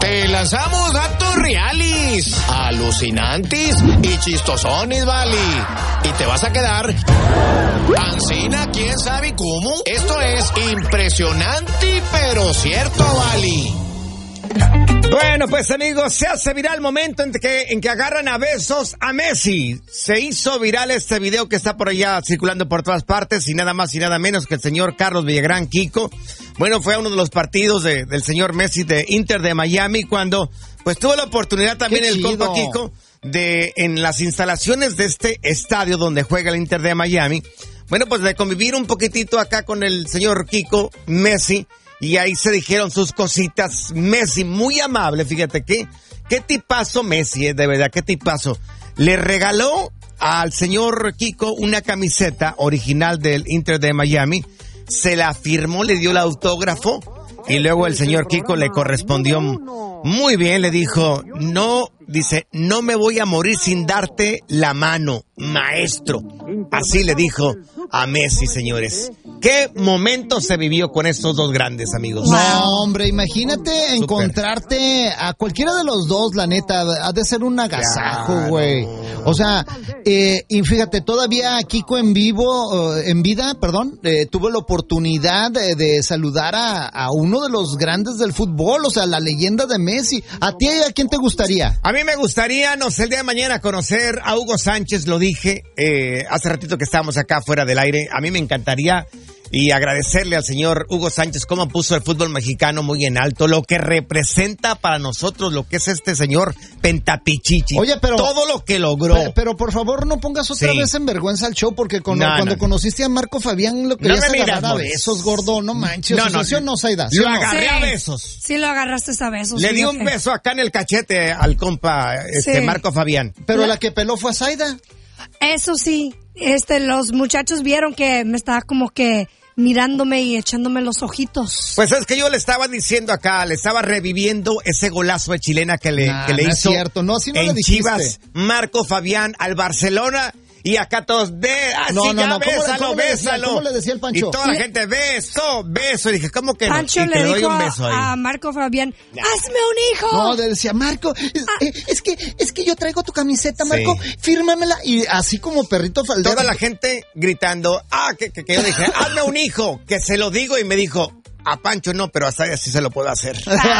Te lanzamos datos reales, alucinantes y chistosones, vale. Y te vas a quedar ancina, quién sabe cómo. Esto es impresionante, pero cierto, vale. Bueno, pues amigos, se hace viral el momento en que agarran a besos a Messi. Se hizo viral este video que está por allá circulando por todas partes y nada más y nada menos que el señor Carlos Villagrán Kiko. Bueno, fue a uno de los partidos del señor Messi de Inter de Miami cuando pues tuvo la oportunidad también el compa Kiko en las instalaciones de este estadio donde juega el Inter de Miami. Bueno, pues de convivir un poquitito acá con el señor Kiko Messi. Y ahí se dijeron sus cositas. Messi, muy amable, fíjate, qué tipazo Messi, de verdad, qué tipazo. Le regaló al señor Kiko una camiseta original del Inter de Miami, se la firmó, le dio el autógrafo, y luego el señor Kiko le correspondió muy bien, le dijo, no me voy a morir sin darte la mano, maestro. Así le dijo a Messi, señores. ¿Qué momento se vivió con estos dos grandes amigos? No, hombre, imagínate encontrarte a cualquiera de los dos, la neta, ha de ser un agasajo, güey. O sea, y fíjate, todavía Kiko en vida, tuvo la oportunidad de saludar a uno de los grandes del fútbol, o sea, la leyenda de Messi. ¿A ti a quién te gustaría? A mí me gustaría, no sé, el día de mañana conocer a Hugo Sánchez, lo dije hace ratito que estábamos acá fuera del aire. A mí me encantaría y agradecerle al señor Hugo Sánchez cómo puso el fútbol mexicano muy en alto, lo que representa para nosotros lo que es este señor Pentapichichi. Oye, pero todo lo que logró. Pero por favor no pongas otra vez en vergüenza al show, porque cuando conociste a Marco Fabián lo querías agarrar a besos, gordo, no manches. No, Saida. Lo agarré a besos. Sí, lo agarraste a besos. Le di un beso acá en el cachete al compa Marco Fabián. Pero la que peló fue a Saida. Eso sí, los muchachos vieron que me estaba como que mirándome y echándome los ojitos. Pues es que yo le estaba diciendo acá, le estaba reviviendo ese golazo de chilena que le hizo es cierto. No, así no en le dijiste. Chivas, Marco Fabián al Barcelona. Y acá todos, bésalo. ¿Cómo le decía el Pancho? Y toda la gente, beso. Y dije, ¿cómo que Pancho no? Y le doy dijo un beso ahí. a Marco Fabián, ¡hazme un hijo! No, le decía, Marco, es que yo traigo tu camiseta, Marco, fírmamela. Y así como perrito faldero. Toda la gente gritando, que yo dije, hazme un hijo, que se lo digo, y me dijo, a Pancho no, pero a Saya sí se lo puedo hacer.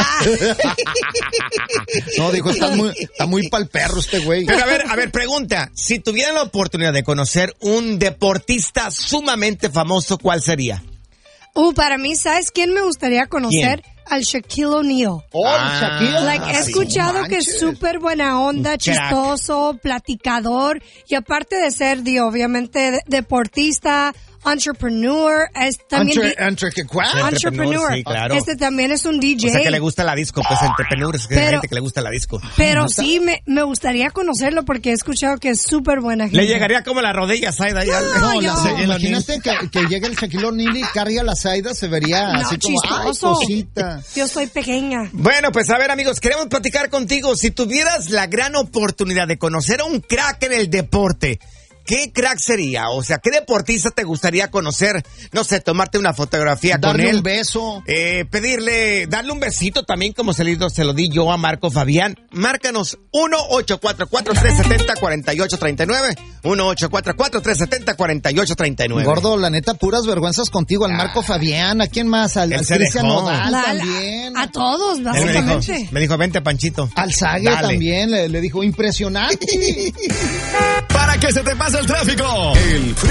No, dijo, está muy pa'l perro este güey. Pero a ver, pregunta. Si tuvieran la oportunidad de conocer un deportista sumamente famoso, ¿cuál sería? Para mí, ¿sabes quién me gustaría conocer? ¿Quién? Al Shaquille O'Neal. Shaquille. He escuchado que es súper buena onda, chistoso, platicador, y aparte de ser, obviamente, deportista, entrepreneur, es también entrepreneur. Sí, claro. También es un DJ. O sea, que le gusta la disco, pues entrepreneur es que hay gente que le gusta la disco. Pero sí, me gustaría conocerlo porque he escuchado que es súper buena gente. Le llegaría como la rodilla, Saida. Imagínate que llegue el Shaquille O'Neal y cargue la Saida, se vería así como, chistoso. ¡ay, cosita! Yo soy pequeña. Bueno, pues a ver, amigos, queremos platicar contigo. Si tuvieras la gran oportunidad de conocer a un crack en el deporte, ¿qué crack sería? O sea, ¿qué deportista te gustaría conocer? No sé, tomarte una fotografía con él. Darle un beso. Darle un besito también, como se lo di yo a Marco Fabián. Márcanos 1-844-370-4839. 1-844-370-4839. Gordo, la neta, puras vergüenzas contigo. Al Marco Fabián, ¿a quién más? Al Cristian Nodal también. A todos, básicamente. Me dijo, vente, Panchito. Al Sague también, le dijo, impresionante. Para que se te pase el tráfico,